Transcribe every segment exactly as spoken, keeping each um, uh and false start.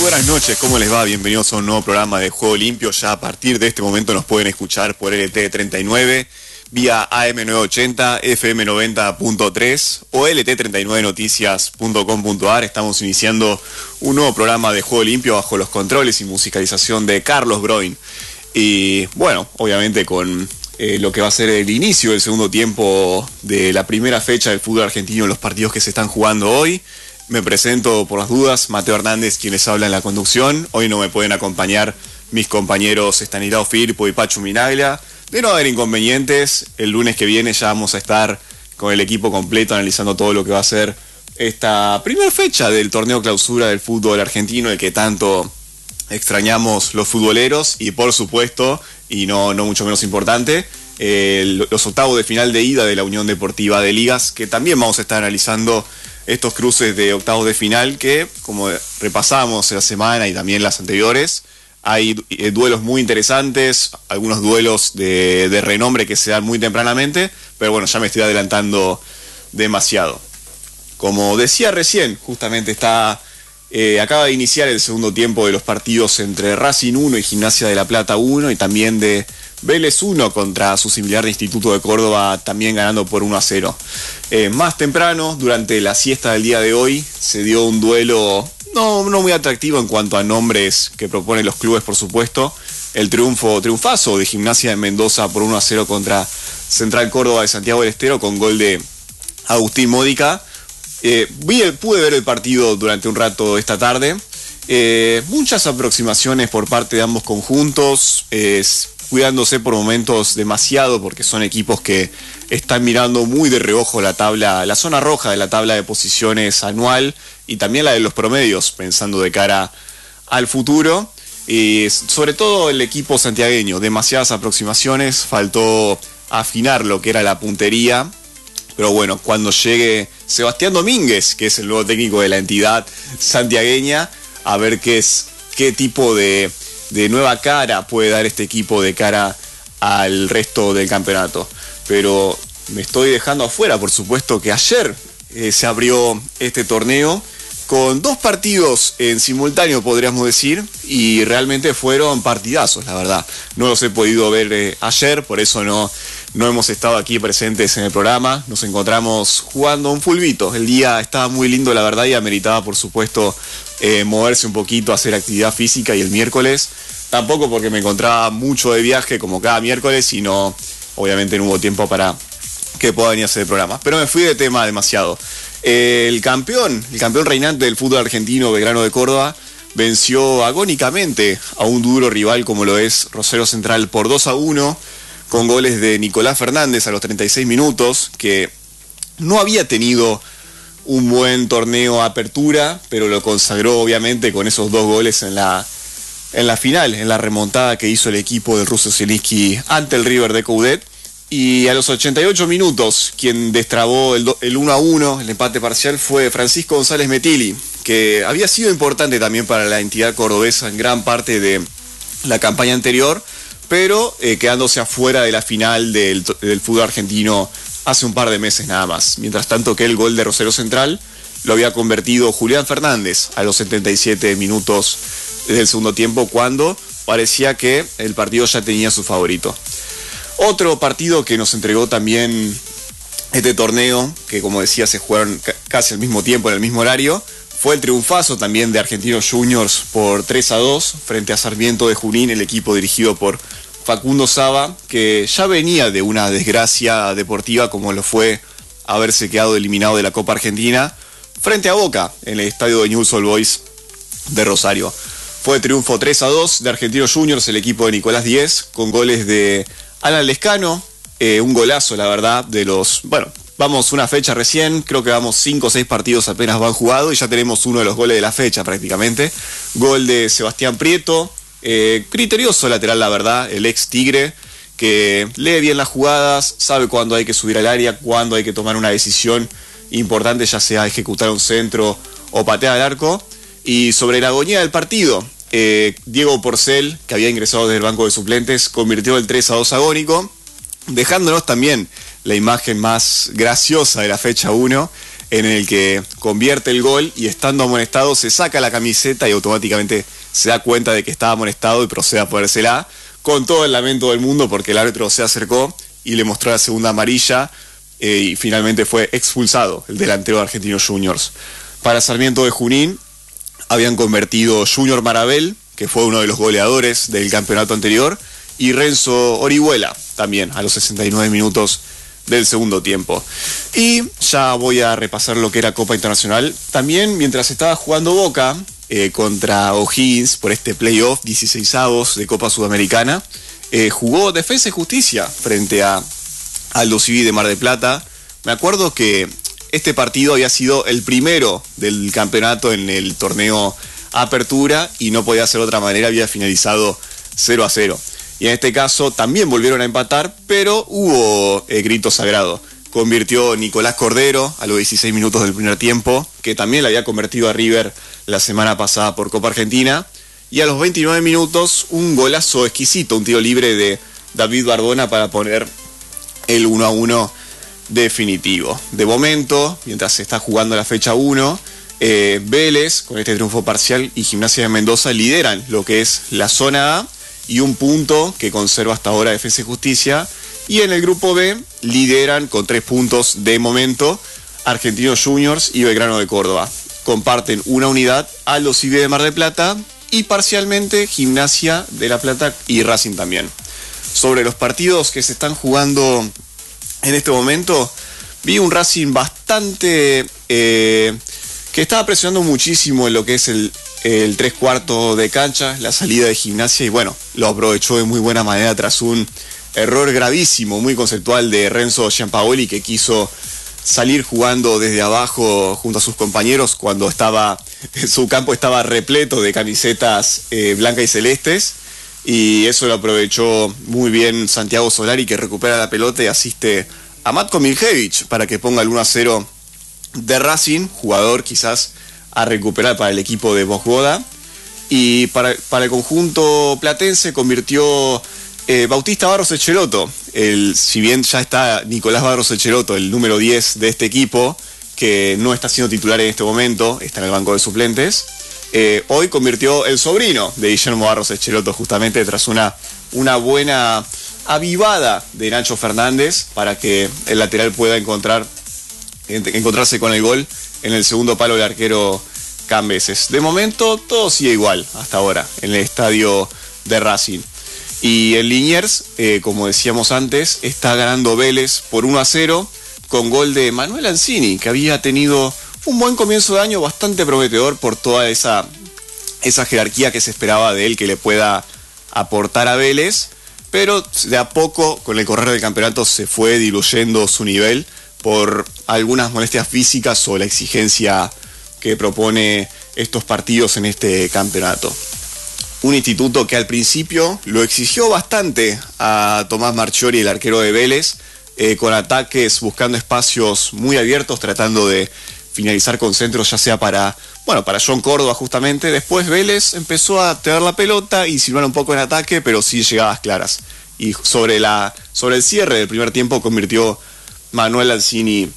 buenas noches, ¿cómo les va? Bienvenidos a un nuevo programa de Juego Limpio. Ya a partir de este momento nos pueden escuchar por L T treinta y nueve, vía A M novecientos ochenta, F M noventa punto tres o L T treinta y nueve noticias punto com punto a r. Estamos iniciando un nuevo programa de Juego Limpio bajo los controles y musicalización de Carlos Broin. Y bueno, obviamente con eh, lo que va a ser el inicio del segundo tiempo de la primera fecha del fútbol argentino en los partidos que se están jugando hoy. Me presento por las dudas, Mateo Hernández, quien les habla en la conducción. Hoy no me pueden acompañar mis compañeros Estanislao Firpo y Pachu Minaglia. De no haber inconvenientes, el lunes que viene ya vamos a estar con el equipo completo analizando todo lo que va a ser esta primera fecha del torneo clausura del fútbol argentino, el que tanto extrañamos los futboleros, y por supuesto, y no, no mucho menos importante, eh, los octavos de final de ida de la Unión Deportiva de Ligas, que también vamos a estar analizando estos cruces de octavos de final que, como repasamos la semana y también las anteriores, hay eh, duelos muy interesantes, algunos duelos de, de renombre que se dan muy tempranamente, pero bueno, ya me estoy adelantando demasiado. Como decía recién, justamente está eh, acaba de iniciar el segundo tiempo de los partidos entre Racing uno y Gimnasia de la Plata uno, y también de Vélez uno contra su similar de Instituto de Córdoba, también ganando por uno a cero. Eh, más temprano, durante la siesta del día de hoy, se dio un duelo no, no muy atractivo en cuanto a nombres que proponen los clubes, por supuesto. El triunfo, triunfazo de Gimnasia de Mendoza por uno a cero contra Central Córdoba de Santiago del Estero, con gol de Agustín Módica. Eh, vi el, pude ver el partido durante un rato esta tarde. Eh, muchas aproximaciones por parte de ambos conjuntos, eh, cuidándose por momentos demasiado, porque son equipos que están mirando muy de reojo la tabla, la zona roja de la tabla de posiciones anual y también la de los promedios, pensando de cara al futuro. Y sobre todo el equipo santiagueño, demasiadas aproximaciones, faltó afinar lo que era la puntería. Pero bueno, cuando llegue Sebastián Domínguez, que es el nuevo técnico de la entidad santiagueña, a ver qué es qué tipo de, de nueva cara puede dar este equipo de cara al resto del campeonato. Pero me estoy dejando afuera, por supuesto, que ayer eh, se abrió este torneo con dos partidos en simultáneo, podríamos decir, y realmente fueron partidazos, la verdad. No los he podido ver eh, ayer, por eso no, no hemos estado aquí presentes en el programa. Nos encontramos jugando un fulbito. El día estaba muy lindo, la verdad, y ameritaba, por supuesto, eh, moverse un poquito, hacer actividad física. Y el miércoles, tampoco porque me encontraba mucho de viaje como cada miércoles, sino obviamente no hubo tiempo para que pueda venir a hacer el programa. Pero me fui de tema demasiado. El campeón, el campeón reinante del fútbol argentino, Belgrano de Córdoba, venció agónicamente a un duro rival como lo es Rosario Central por dos a uno, con goles de Nicolás Fernández a los treinta y seis minutos, que no había tenido un buen torneo apertura, pero lo consagró obviamente con esos dos goles en la, en la final, en la remontada que hizo el equipo del ruso Zielinski ante el River de Coudet. Y a los ochenta y ocho minutos, quien destrabó el, el uno a uno, el empate parcial, fue Francisco González Metilli, que había sido importante también para la entidad cordobesa en gran parte de la campaña anterior, pero eh, quedándose afuera de la final del, del fútbol argentino hace un par de meses nada más. Mientras tanto que el gol de Rosario Central lo había convertido Julián Fernández a los setenta y siete minutos del segundo tiempo, cuando parecía que el partido ya tenía su favorito. Otro partido que nos entregó también este torneo, que como decía se jugaron casi al mismo tiempo, en el mismo horario, fue el triunfazo también de Argentinos Juniors por tres a dos frente a Sarmiento de Junín, el equipo dirigido por Facundo Saba, que ya venía de una desgracia deportiva como lo fue haberse quedado eliminado de la Copa Argentina frente a Boca en el estadio de Newell's Old Boys de Rosario. Fue triunfo tres a dos de Argentinos Juniors, el equipo de Nicolás Díez, con goles de Alan Lescano, eh, un golazo, la verdad, de los... Bueno, vamos una fecha recién, creo que vamos cinco o seis partidos apenas van jugados y ya tenemos uno de los goles de la fecha prácticamente. Gol de Sebastián Prieto, eh, criterioso lateral, la verdad, el ex Tigre, que lee bien las jugadas, sabe cuándo hay que subir al área, cuándo hay que tomar una decisión importante, ya sea ejecutar un centro o patear al arco. Y sobre la agonía del partido, Eh, Diego Porcel, que había ingresado desde el banco de suplentes, convirtió el tres a dos agónico, dejándonos también la imagen más graciosa de la fecha uno, en el que convierte el gol y estando amonestado se saca la camiseta y automáticamente se da cuenta de que estaba amonestado y procede a ponérsela con todo el lamento del mundo porque el árbitro se acercó y le mostró la segunda amarilla eh, y finalmente fue expulsado el delantero de Argentinos Juniors. Para Sarmiento de Junín habían convertido Junior Marabel, que fue uno de los goleadores del campeonato anterior, y Renzo Orihuela también a los sesenta y nueve minutos del segundo tiempo. Y ya voy a repasar lo que era Copa Internacional. También mientras estaba jugando Boca eh, contra O'Higgins por este playoff dieciseisavos de Copa Sudamericana, eh, jugó Defensa y Justicia frente a Aldo Civi de Mar del Plata. Me acuerdo que este partido había sido el primero del campeonato en el torneo Apertura y no podía ser de otra manera, había finalizado cero a cero. Y en este caso también volvieron a empatar, pero hubo eh, grito sagrado. Convirtió Nicolás Cordero a los dieciséis minutos del primer tiempo, que también le había convertido a River la semana pasada por Copa Argentina. Y a los veintinueve minutos un golazo exquisito, un tiro libre de David Bardona para poner el uno a uno definitivo. De momento, mientras se está jugando la fecha uno, eh, Vélez, con este triunfo parcial, y Gimnasia de Mendoza lideran lo que es la zona A y un punto que conserva hasta ahora Defensa y Justicia. Y en el grupo B lideran con tres puntos de momento Argentinos Juniors y Belgrano de Córdoba. Comparten una unidad Aldo Civi de Mar del Plata y parcialmente Gimnasia de La Plata y Racing también. Sobre los partidos que se están jugando en este momento, vi un Racing bastante eh, que estaba presionando muchísimo en lo que es el, el tres cuartos de cancha, la salida de Gimnasia, y bueno, lo aprovechó de muy buena manera tras un error gravísimo, muy conceptual de Renzo Giampaoli, que quiso salir jugando desde abajo junto a sus compañeros cuando estaba su campo estaba repleto de camisetas eh, blancas y celestes, y eso lo aprovechó muy bien Santiago Solari, que recupera la pelota y asiste a Matko Miljevic para que ponga el uno a cero de Racing, jugador quizás a recuperar para el equipo de Bosgoda. Y para, para el conjunto platense convirtió eh, Bautista Barros Echeloto, el, si bien ya está Nicolás Barros Echeloto, el número diez de este equipo, que no está siendo titular en este momento, está en el banco de suplentes. Eh, hoy convirtió el sobrino de Guillermo Barros Echeloto, justamente tras una, una buena avivada de Nacho Fernández para que el lateral pueda encontrar, encontrarse con el gol en el segundo palo del arquero Cambeses. De momento todo sigue igual hasta ahora en el estadio de Racing. Y en Liniers, eh, como decíamos antes, está ganando Vélez por uno a cero con gol de Manuel Ancini, que había tenido un buen comienzo de año, bastante prometedor por toda esa, esa jerarquía que se esperaba de él que le pueda aportar a Vélez, pero de a poco, con el correr del campeonato, se fue diluyendo su nivel por algunas molestias físicas o la exigencia que propone estos partidos en este campeonato. Un instituto que al principio lo exigió bastante a Tomás Marchiori, el arquero de Vélez, eh, con ataques buscando espacios muy abiertos, tratando de finalizar con centros, ya sea para, bueno, para John Córdoba justamente. Después Vélez empezó a tener la pelota y silbar un poco en ataque, pero sí llegadas claras. Y sobre, la, sobre el cierre del primer tiempo convirtió Manuel Ancini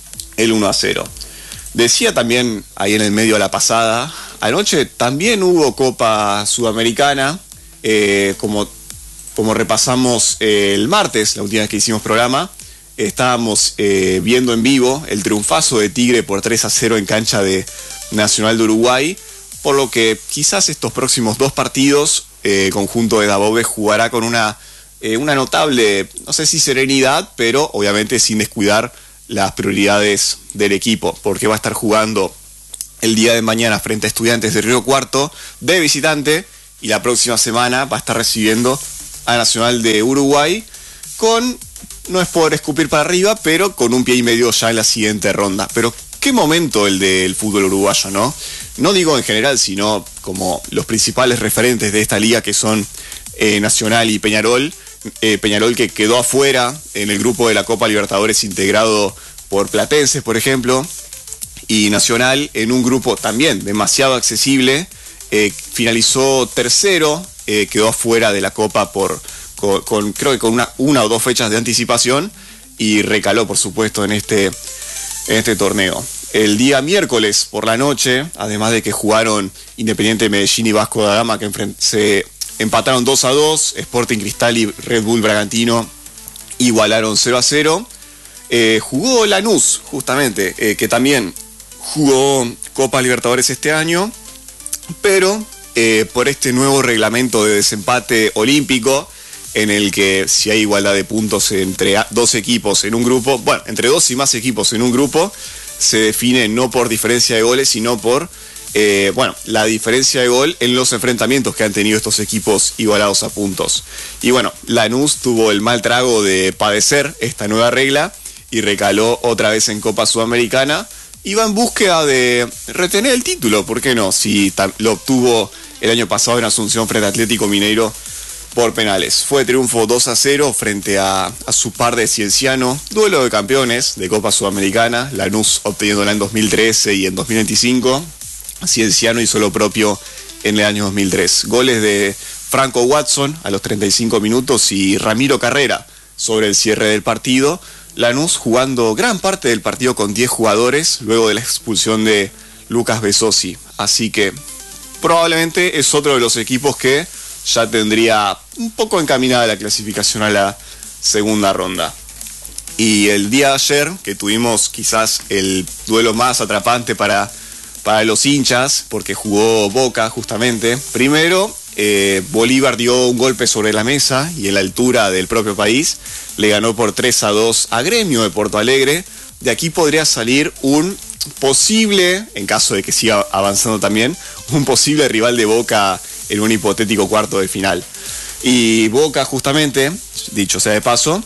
el uno a cero. Decía también ahí en el medio de la pasada, anoche también hubo Copa Sudamericana, eh, como, como repasamos eh, el martes, la última vez que hicimos programa. Estábamos eh, viendo en vivo el triunfazo de Tigre por tres a cero en cancha de Nacional de Uruguay, por lo que quizás estos próximos dos partidos, eh, conjunto de Dabove jugará con una, eh, una notable, no sé si serenidad, pero obviamente sin descuidar las prioridades del equipo, porque va a estar jugando el día de mañana frente a Estudiantes de Río Cuarto de visitante, y la próxima semana va a estar recibiendo a Nacional de Uruguay con... No es por escupir para arriba, pero con un pie y medio ya en la siguiente ronda. Pero qué momento el del fútbol uruguayo, ¿no? No digo en general, sino como los principales referentes de esta liga, que son eh, Nacional y Peñarol. Eh, Peñarol, que quedó afuera en el grupo de la Copa Libertadores, integrado por Platense, por ejemplo. Y Nacional en un grupo también demasiado accesible. Eh, finalizó tercero, eh, quedó afuera de la Copa por... Con, con, creo que con una, una o dos fechas de anticipación, y recaló por supuesto en este, en este torneo. El día miércoles por la noche, además de que jugaron Independiente Medellín y Vasco da Gama, que se empataron dos a dos, Sporting Cristal y Red Bull Bragantino igualaron cero a cero. Eh, jugó Lanús, justamente, eh, que también jugó Copa Libertadores este año, pero eh, por este nuevo reglamento de desempate olímpico, en el que si hay igualdad de puntos entre dos equipos en un grupo, bueno, entre dos y más equipos en un grupo, se define no por diferencia de goles, sino por, eh, bueno, la diferencia de gol en los enfrentamientos que han tenido estos equipos igualados a puntos. Y bueno, Lanús tuvo el mal trago de padecer esta nueva regla y recaló otra vez en Copa Sudamericana y va en búsqueda de retener el título, ¿por qué no? Si lo obtuvo el año pasado en Asunción frente a Atlético Mineiro por penales. Fue triunfo dos a cero frente a, a su par de Cienciano, duelo de campeones de Copa Sudamericana, Lanús obteniéndola en dos mil trece y en dos mil veinticinco, Cienciano hizo lo propio en el año dos mil tres. Goles de Franco Watson a los treinta y cinco minutos y Ramiro Carrera sobre el cierre del partido. Lanús jugando gran parte del partido con diez jugadores luego de la expulsión de Lucas Besosi. Así que probablemente es otro de los equipos que ya tendría un poco encaminada la clasificación a la segunda ronda. Y el día de ayer, que tuvimos quizás el duelo más atrapante para, para los hinchas, porque jugó Boca justamente. Primero, eh, Bolívar dio un golpe sobre la mesa y en la altura del propio país le ganó por tres a dos a Gremio de Porto Alegre. De aquí podría salir un posible, en caso de que siga avanzando también, un posible rival de Boca en un hipotético cuarto de final. Y Boca justamente, dicho sea de paso,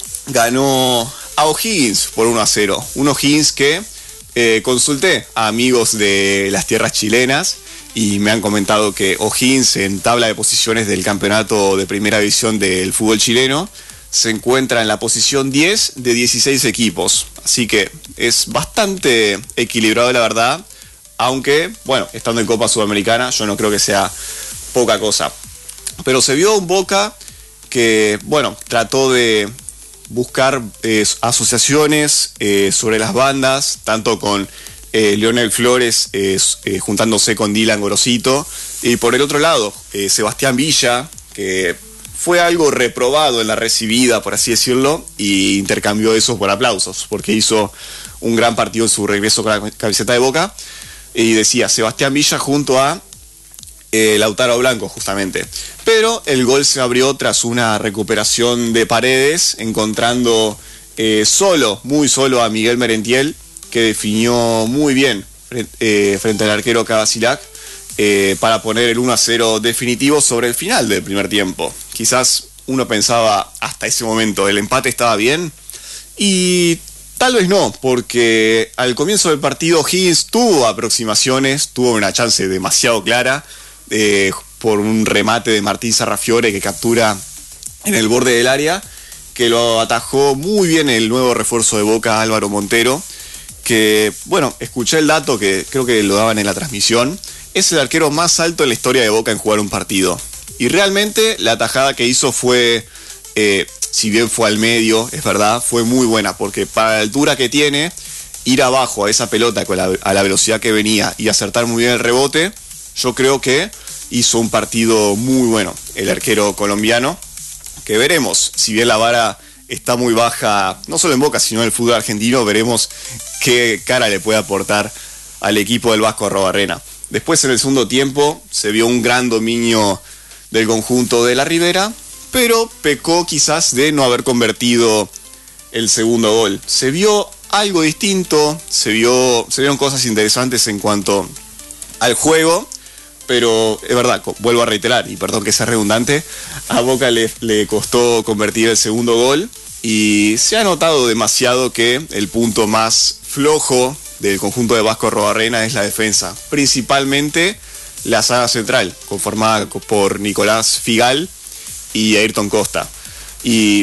ganó a O'Higgins por uno a cero. Un O'Higgins que eh, consulté a amigos de las tierras chilenas y me han comentado que O'Higgins en tabla de posiciones del campeonato de primera división del fútbol chileno se encuentra en la posición diez de dieciséis equipos. Así que es bastante equilibrado la verdad, aunque, bueno, estando en Copa Sudamericana yo no creo que sea poca cosa. Pero se vio un Boca que, bueno, trató de buscar eh, asociaciones eh, sobre las bandas, tanto con eh, Leonel Flores eh, eh, juntándose con Dylan Gorosito, y por el otro lado, eh, Sebastián Villa, que fue algo reprobado en la recibida, por así decirlo, y intercambió eso por aplausos, porque hizo un gran partido en su regreso con la camiseta de Boca, y decía Sebastián Villa junto a Eh, Lautaro Blanco justamente, pero el gol se abrió tras una recuperación de Paredes, encontrando eh, solo, muy solo a Miguel Merentiel, que definió muy bien eh, frente al arquero Cavasilac eh, para poner el uno a cero definitivo sobre el final del primer tiempo. Quizás uno pensaba hasta ese momento el empate estaba bien y tal vez no, porque al comienzo del partido Higgins tuvo aproximaciones, tuvo una chance demasiado clara, Eh, por un remate de Martín Sarrafiore que captura en el borde del área, que lo atajó muy bien el nuevo refuerzo de Boca, Álvaro Montero, que, bueno, escuché el dato que creo que lo daban en la transmisión, es el arquero más alto en la historia de Boca en jugar un partido. Y realmente la atajada que hizo fue, eh, si bien fue al medio, es verdad, fue muy buena, porque para la altura que tiene, ir abajo a esa pelota con la, a la velocidad que venía y acertar muy bien el rebote, yo creo que hizo un partido muy bueno el arquero colombiano, que veremos, si bien la vara está muy baja, no solo en Boca, sino en el fútbol argentino, veremos qué cara le puede aportar al equipo del Vasco Arrobarrena. Después en el segundo tiempo se vio un gran dominio del conjunto de la Ribera, pero pecó quizás de no haber convertido el segundo gol. Se vio algo distinto, se vio, se vieron cosas interesantes en cuanto al juego, pero es verdad, vuelvo a reiterar, y perdón que sea redundante, a Boca le, le costó convertir el segundo gol y se ha notado demasiado que el punto más flojo del conjunto de Vasco Arrobarrena es la defensa, principalmente la saga central, conformada por Nicolás Figal y Ayrton Costa. Y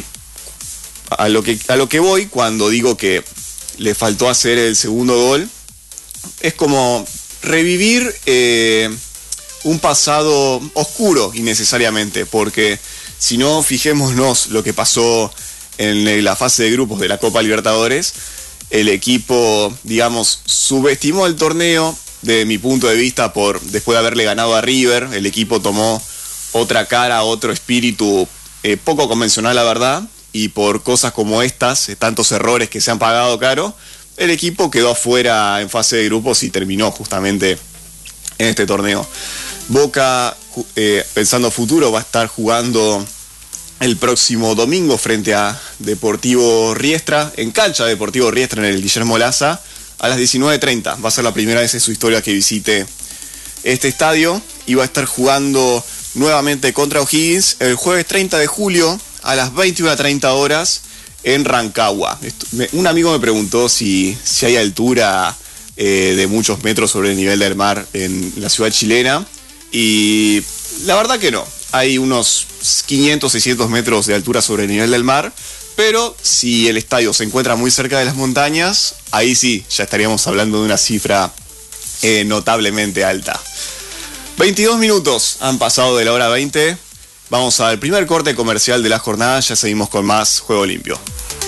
a lo que, a lo que voy cuando digo que le faltó hacer el segundo gol, es como revivir eh, un pasado oscuro innecesariamente, porque si no, fijémonos lo que pasó en la fase de grupos de la Copa Libertadores, el equipo, digamos, subestimó el torneo, de mi punto de vista, por después de haberle ganado a River. El equipo tomó otra cara, otro espíritu eh, poco convencional, la verdad, y por cosas como estas, eh, tantos errores que se han pagado caro, el equipo quedó afuera en fase de grupos y terminó justamente en este torneo. Boca, eh, pensando futuro, va a estar jugando el próximo domingo frente a Deportivo Riestra, en cancha de Deportivo Riestra en el Guillermo Laza, a las diecinueve treinta. Va a ser la primera vez en su historia que visite este estadio y va a estar jugando nuevamente contra O'Higgins el jueves treinta de julio a las veintiuna treinta horas en Rancagua. Un amigo me preguntó si, si hay altura eh, de muchos metros sobre el nivel del mar en la ciudad chilena, y la verdad que no. Hay unos quinientos, seiscientos metros de altura sobre el nivel del mar, pero si el estadio se encuentra muy cerca de las montañas, ahí sí, ya estaríamos hablando de una cifra eh, notablemente alta. veintidós minutos han pasado de la hora veinte. Vamos al primer corte comercial de la jornada, ya seguimos con más Juego Limpio.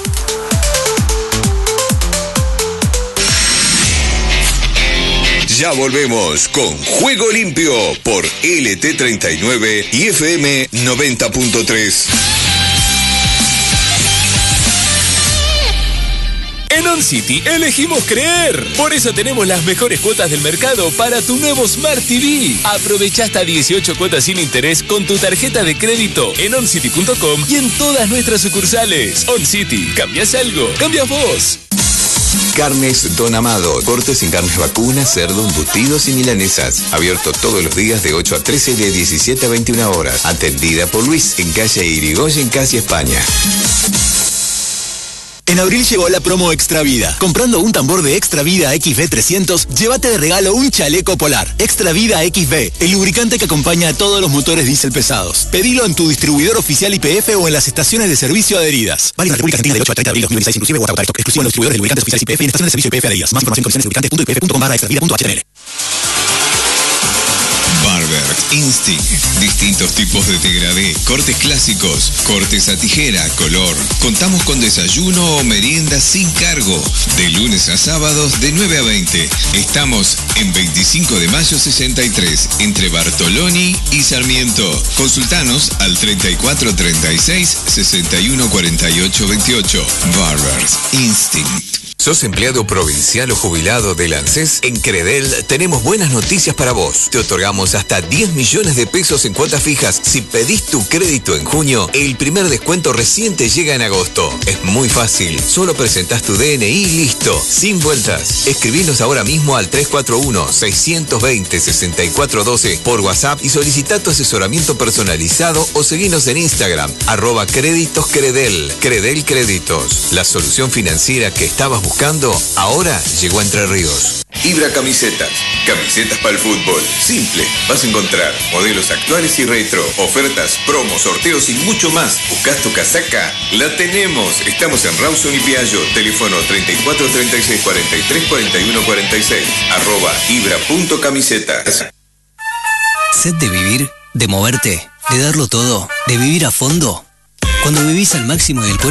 Ya volvemos con Juego Limpio por L T treinta y nueve y F M noventa punto tres. En OnCity elegimos creer. Por eso tenemos las mejores cuotas del mercado para tu nuevo Smart T V. Aprovecha hasta dieciocho cuotas sin interés con tu tarjeta de crédito en oncity punto com y en todas nuestras sucursales. OnCity, ¿cambias algo? ¿Cambias vos? Carnes Don Amado. Cortes en carnes vacunas, cerdo, embutidos y milanesas. Abierto todos los días de ocho a trece y de diecisiete a veintiuna horas. Atendida por Luis en calle Irigoyen, casi España. En abril llegó la promo Extra Vida. Comprando un tambor de Extra Vida X B trescientos, llévate de regalo un chaleco polar. Extra Vida X B, el lubricante que acompaña a todos los motores diésel pesados. Pedilo en tu distribuidor oficial Y P F o en las estaciones de servicio adheridas. Válido en la República Argentina del ocho al treinta de abril de dos mil veintiséis, inclusive Guatacota Stock. Exclusivo en los distribuidores de lubricantes oficiales Y P F y en estaciones de servicio Y P F adheridas. Más información en condiciones de lubricantes punto y p f punto com barra extra vida punto h t m l. Barber Instinct. Distintos tipos de degradé, cortes clásicos, cortes a tijera, color. Contamos con desayuno o merienda sin cargo. De lunes a sábados de nueve a veinte. Estamos en veinticinco de mayo sesenta y tres, entre Bartoloni y Sarmiento. Consultanos al treinta y cuatro treinta y seis, sesenta y uno cuarenta y ocho veintiocho. Barbers Instinct. ¿Sos empleado provincial o jubilado del ANSES? En Credel tenemos buenas noticias para vos. Te otorgamos hasta diez millones de pesos en cuotas fijas. Si pedís tu crédito en junio, el primer descuento recién te llega en agosto. Es muy fácil. Solo presentás tu D N I y listo. Sin vueltas. Escribinos ahora mismo al tres cuatro uno, seis dos cero, seis cuatro uno dos por WhatsApp y solicitá tu asesoramiento personalizado o seguinos en Instagram, arroba créditos Credel. Credel Créditos. La solución financiera que estabas buscando ahora llegó a Entre Ríos. Ibra Camisetas. Camisetas para el fútbol. Simple. Vas a encontrar modelos actuales y retro, ofertas, promos, sorteos y mucho más. ¿Buscás tu casaca? La tenemos. Estamos en Rawson y Piaggio. Teléfono treinta y cuatro treinta y seis cuarenta y tres cuarenta y uno cuarenta y seis. Arroba ibra.camisetas. Sed de vivir, de moverte, de darlo todo, de vivir a fondo. Cuando vivís al máximo del cuerpo